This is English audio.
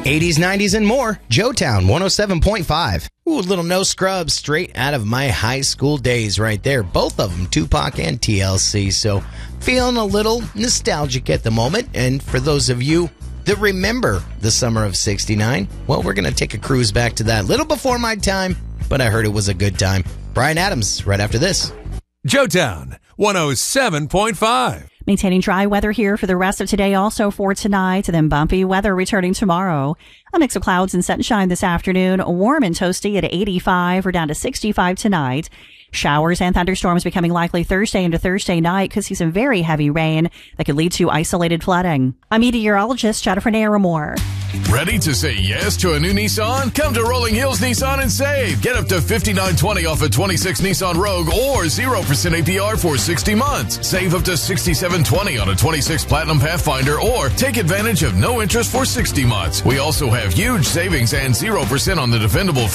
80s, 90s, and more. Joetown 107.5. Ooh, a little No Scrubs straight out of my high school days right there. Both of them, Tupac and TLC. So feeling a little nostalgic at the moment. And for those of you that remember the summer of 69, well, we're going to take a cruise back to that. Little before my time, but I heard it was a good time. Brian Adams, right after this. Joetown 107.5. Maintaining dry weather here for the rest of today, also for tonight, and then bumpy weather returning tomorrow. A mix of clouds and sunshine this afternoon, warm and toasty at 85 or down to 65 tonight. Showers and thunderstorms becoming likely Thursday into Thursday night. Could see some very heavy rain that could lead to isolated flooding. I'm meteorologist Jennifer Naramore. Ready to say yes to a new Nissan? Come to Rolling Hills Nissan and save. Get up to $5,920 off a 26 Nissan Rogue or 0% APR for 60 months. Save up to $6,720 on a 26 Platinum Pathfinder or take advantage of no interest for 60 months. We also have huge savings and 0% on the dependable